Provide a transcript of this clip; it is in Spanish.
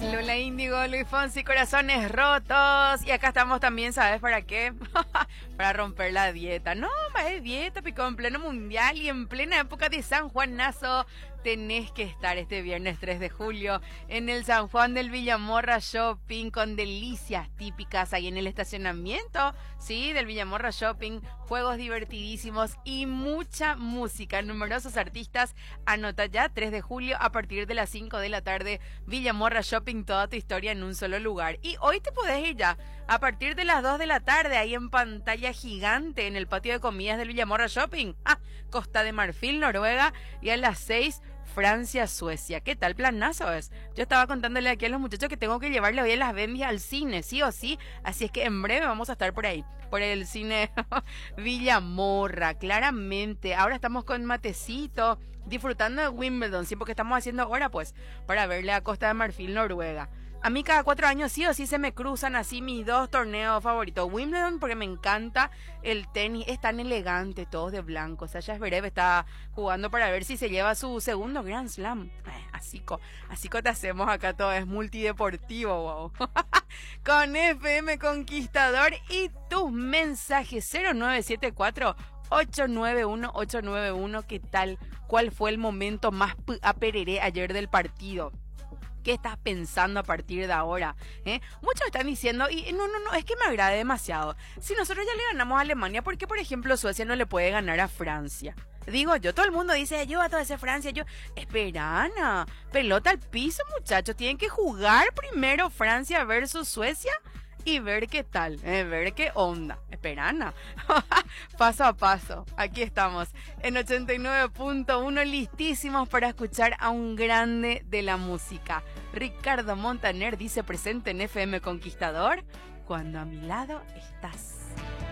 Lola Índigo, Luis Fonsi, Corazones Rotos. Y acá estamos también, ¿sabes para qué? Para romper la dieta. No, más de dieta, pico, en pleno mundial y en plena época de San Juanazo. Tenés que estar este viernes 3 de julio en el San Juan del Villamorra Shopping con delicias típicas ahí en el estacionamiento, sí, del Villamorra Shopping, juegos divertidísimos y mucha música. Numerosos artistas. Anota ya, 3 de julio a partir de las 5 de la tarde, Villamorra Shopping, toda tu historia en un solo lugar. Y hoy te podés ir ya a partir de las 2 de la tarde ahí en pantalla gigante en el patio de comidas del Villamorra Shopping. Costa de Marfil, Noruega, y a las 6 Francia, Suecia. ¿Qué tal planazo es? Yo estaba contándole aquí a los muchachos que tengo que llevarle hoy a las Bendias al cine, sí o sí. Así es que en breve vamos a estar por ahí, por el cine Villamorra, claramente. Ahora estamos con matecito, disfrutando de Wimbledon, sí, porque estamos haciendo ahora pues para verle a Costa de Marfil, Noruega. A mí cada 4 años sí o sí se me cruzan así mis dos torneos favoritos. Wimbledon porque me encanta el tenis, es tan elegante, todos de blanco. O sea, ya Zverev está jugando para ver si se lleva su segundo Grand Slam. Así te hacemos acá, todo es multideportivo, wow. Con FM Conquistador y tus mensajes 0974 891-891. ¿Qué tal? ¿Cuál fue el momento más apereré ayer del partido? ¿Qué estás pensando a partir de ahora? Muchos están diciendo, y no, es que me agrade demasiado. Si nosotros ya le ganamos a Alemania, ¿por qué, por ejemplo, Suecia no le puede ganar a Francia? Digo yo, todo el mundo dice, yo a toda esa Francia, Esperana, pelota al piso, muchachos. Tienen que jugar primero Francia versus Suecia y ver qué tal, ver qué onda. Esperana. Paso a paso. Aquí estamos en 89.1, listísimos para escuchar a un grande de la música. Ricardo Montaner dice presente en FM Conquistador, cuando a mi lado estás.